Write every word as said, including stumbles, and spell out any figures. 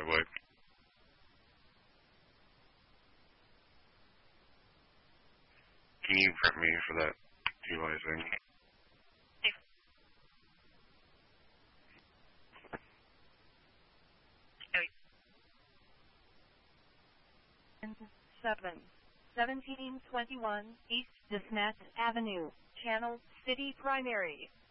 driveway. Can you prep me for that Eli thing? seven, seventeen twenty-one East Desmet Avenue, Channel City Primary.